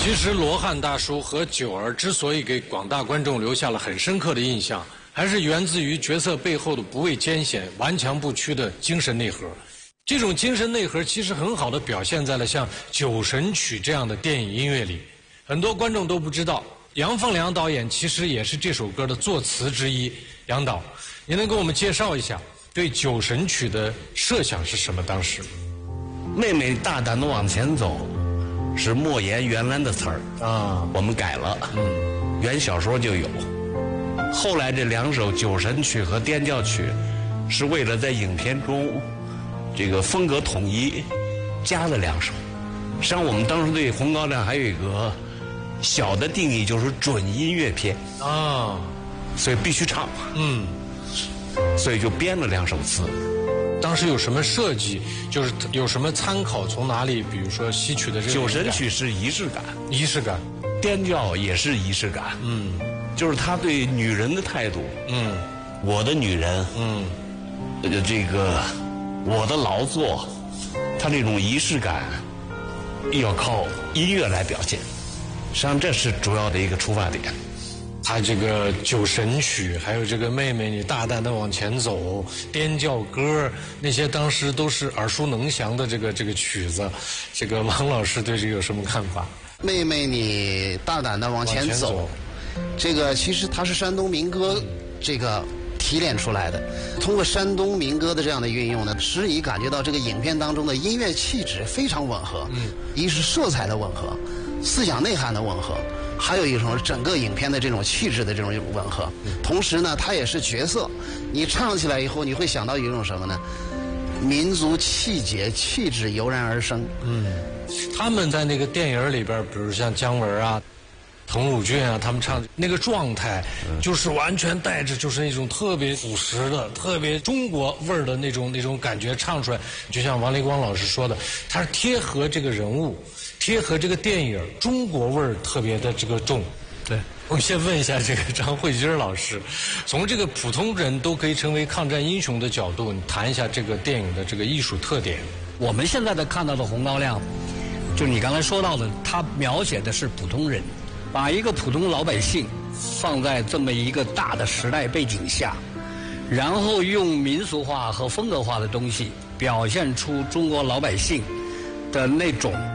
其实罗汉大叔和九儿之所以给广大观众留下了很深刻的印象，还是源自于角色背后的不畏艰险、顽强不屈的精神内核。这种精神内核其实很好地表现在了像《酒神曲》这样的电影音乐里。很多观众都不知道，杨凤良导演其实也是这首歌的作词之一。杨导，您能给我们介绍一下对《酒神曲》的设想是什么？当时， 妹妹大胆地往前走，是莫言原来的词儿啊， 我们改了，原小说就有。后来这两首《酒神曲》和《颠教曲》，是为了在影片中这个风格统一，加了两首。实际上，我们当时对《红高粱》还有一个小的定义，就是准音乐片啊， 所以必须唱。所以就编了两首词。 当时有什么设计？就是有什么参考？从哪里？比如说吸取的这个。 酒神曲是仪式感， 仪式感。 颠教也是仪式感。就是他对女人的态度。我的女人。这个我的劳作，他这种仪式感，要靠音乐来表现。实际上，这是主要的一个出发点。 他这个酒神曲，还有这个妹妹你大胆的往前走，颠教歌，那些当时都是耳熟能详的这个曲子。这个王老师对这个有什么看法？ 妹妹你大胆的往前走，这个其实它是山东民歌这个提炼出来的。通过山东民歌的这样的运用呢，使你感觉到这个影片当中的音乐气质非常吻合。一是色彩的吻合，思想内涵的吻合。还有一种整个影片的这种气质的这种吻合，同时呢，它也是角色。你唱起来以后，你会想到有一种什么呢？民族气节、气质油然而生。 他们在那个电影里边，比如像姜文啊、佟汝俊啊，他们唱那个状态，就是完全带着就是那种特别朴实的、特别中国味儿的那种感觉唱出来。就像王雷光老师说的，他是贴合这个人物。贴合这个电影，中国味儿特别的这个重。 对， 我们先问一下这个张慧君老师，从这个普通人都可以成为抗战英雄的角度，你谈一下这个电影的这个艺术特点。 我们现在看到的《红高粱》，就你刚才说到的，它描写的是普通人，把一个普通老百姓放在这么一个大的时代背景下，然后用民俗化和风格化的东西表现出中国老百姓的那种